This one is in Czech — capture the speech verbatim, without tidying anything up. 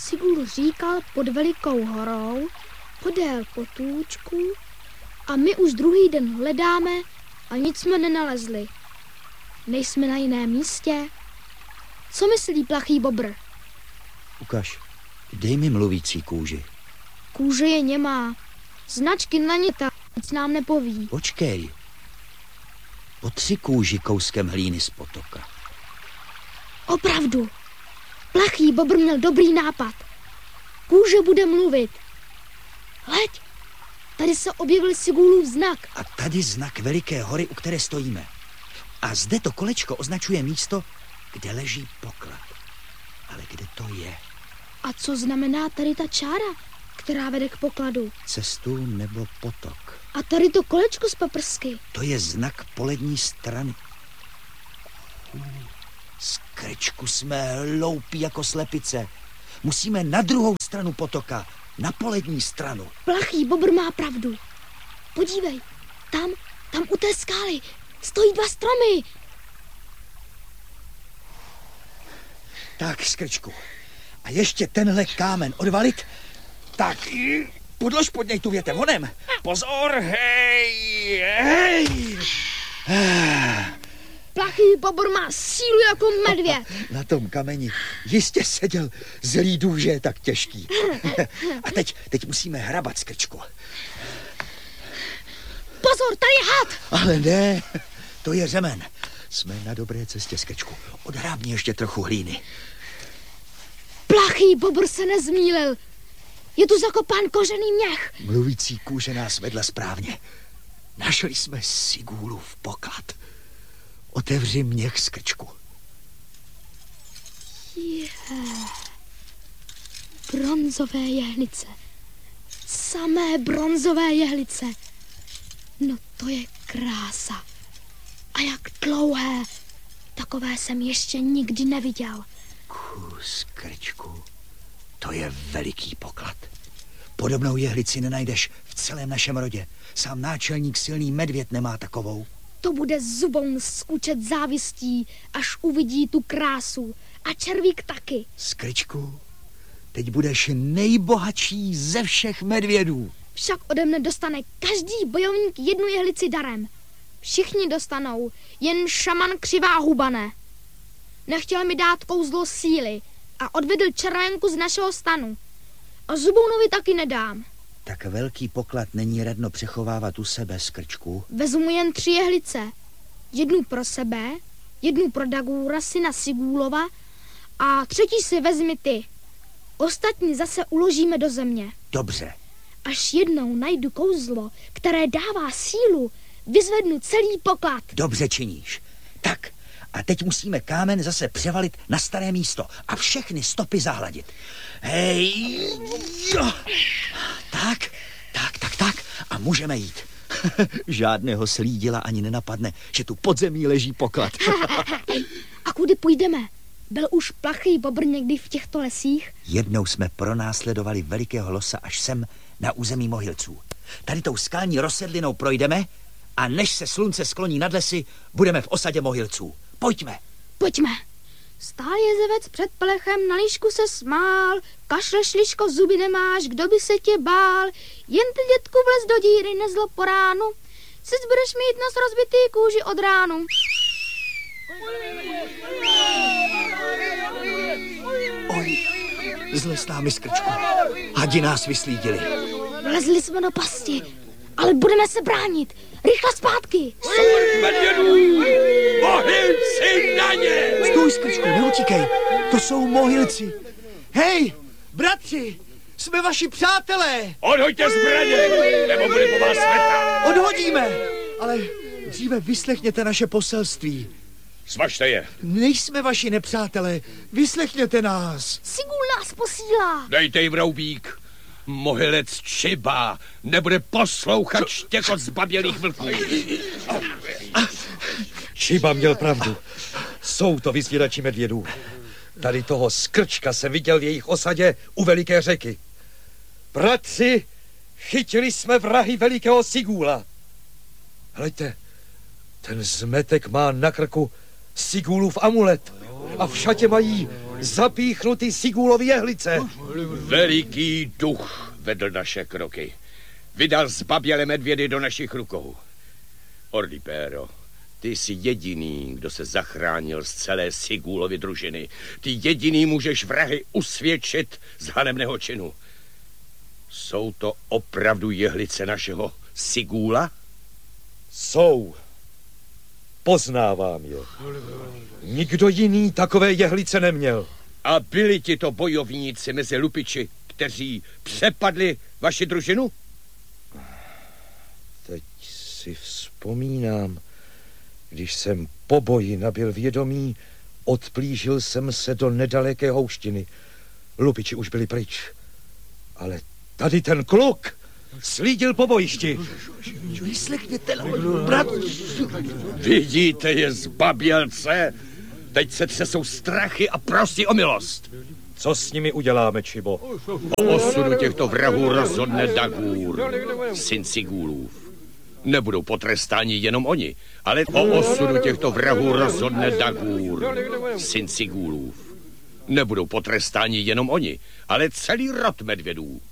Sigul říkal pod velikou horou, podél potůčku a my už druhý den hledáme a nic jsme nenalezli. Nejsme na jiném místě. Co myslí plachý bobr? Ukaž, dej mi mluvící kůži. Kůže je němá. Značky na ně ta nic nám nepoví. Počkej. Potři kůži kouskem hlíny z potoka. Opravdu. Plachý bobr měl dobrý nápad. Kůže bude mluvit. Hleď, tady se objevil Sigulův znak. A tady znak veliké hory, u které stojíme. A zde to kolečko označuje místo, kde leží poklad. Ale kde to je? A co znamená tady ta čára, která vede k pokladu? Cestu nebo potok. A tady to kolečko z paprsky? To je znak polední strany. Skrčku, jsme hloupí jako slepice. Musíme na druhou stranu potoka, na polední stranu. Plachý bobr má pravdu. Podívej, tam, tam u té skály stojí dva stromy. Tak, Skrčku. A ještě tenhle kámen odvalit. Tak, podlož pod něj tu větev, honem. Pozor, hej, hej. Plachý bobr má sílu jako medvěd. Na tom kameni jistě seděl zlý duch, že je tak těžký. A teď, teď musíme hrabat, Skrčku. Pozor, tady je had. Ale ne, to je řemen. Jsme na dobré cestě, Skrčku. Odhrábni ještě trochu hlíny. Plachý bobr se nezmýlil. Je tu zakopán kožený měch. Mluvící kůže nás vedla správně. Našli jsme Sigulův poklad. Otevři měch, Skrčku. Je. Bronzové jehlice. Samé bronzové jehlice. No to je krása. A jak dlouhé. Takové jsem ještě nikdy neviděl. Kus, Krčku, to je veliký poklad. Podobnou jehlici nenajdeš v celém našem rodě. Sám náčelník silný medvěd nemá takovou. To bude zubou skučet závistí, až uvidí tu krásu. A červík taky. Skrčku, teď budeš nejbohatší ze všech medvědů. Však ode mne dostane každý bojovník jednu jehlici darem. Všichni dostanou, jen šaman křivá huba ne. Nechtěl mi dát kouzlo síly a odvedl červenku z našeho stanu. A Zubounovi taky nedám. Tak velký poklad není radno přechovávat u sebe, Skrčku. Vezmu jen tři jehlice. Jednu pro sebe, jednu pro Dagúra, syna Sigúlova a třetí si vezmi ty. Ostatní zase uložíme do země. Dobře. Až jednou najdu kouzlo, které dává sílu, vyzvednu celý poklad. Dobře činíš. Tak, a teď musíme kámen zase převalit na staré místo a všechny stopy zahladit. Hej, jo. Tak, tak, tak, tak. A můžeme jít. Žádného slídila ani nenapadne, že tu pod zemí leží poklad. A kudy půjdeme? Byl už plachý bobr někdy v těchto lesích? Jednou jsme pronásledovali velikého losa až sem na území Mohylců. Tady tou skalní rozsedlinou projdeme a než se slunce skloní nad lesy, budeme v osadě Mohylců. Pojďme. Pojďme. Stál jezevec před plechem, na líšku se smál, kašleš, liško, zuby nemáš, kdo by se tě bál, jen ty, dětku, vlez do díry, nezlo po ránu, sic budeš mít nos rozbitý kůži od ránu. Oj, zle s námi, Skrčku. Hadi nás vyslídili. Vlezli jsme do pasti, ale budeme se bránit. Rychle zpátky. Smrt medvědů! Mohylci na ně! Stůj, Skrčku, neutíkej. To jsou Mohylci. Hej, bratři, jsme vaši přátelé. Odhoďte zbraně, nebo bude po vás světa. Odhodíme, ale dříve vyslechněte naše poselství. Svažte je. Nejsme vaši nepřátelé, vyslechněte nás. Sigul nás posílá. Dejte jim roubík. Mohylec Čiba nebude poslouchat štěkot zbabělých vlků. Čiba měl pravdu. Jsou to vyzvědači medvědů. Tady toho Skrčka se viděl v jejich osadě u veliké řeky. Bratři, chytili jsme vrahy velikého Sigúla. Hleďte, ten zmetek má na krku Sigúlův amulet a v šatě mají zapíchnuty Sigúlovy jehlice. Veliký duch vedl naše kroky. Vydal zbabělé medvědy do našich rukou. Ordipéro, ty jsi jediný, kdo se zachránil z celé Sigúlovy družiny. Ty jediný můžeš vrahy usvědčit z hanebného činu. Jsou to opravdu jehlice našeho Sigúla? Jsou. Poznávám je. Nikdo jiný takové jehlice neměl. A byli ti to bojovníci mezi lupiči, kteří přepadli vaši družinu? Teď si vzpomínám, když jsem po boji nabyl vědomí, odplížil jsem se do nedaleké houštiny. Lupiči už byli pryč. Ale tady ten kluk slídil po bojišti. Vyslechněte, brat. Vidíte je, zbabělce? Teď se třesou strachy a prosí o milost. Co s nimi uděláme, Čibo? O osudu těchto vrahů rozhodne Dagur, syn Sigúlův. Nebudou potrestáni jenom oni, ale o osudu těchto vrahů rozhodne Dagur, syn Sigúlův. Nebudou potrestáni jenom oni, ale celý rod medvědů.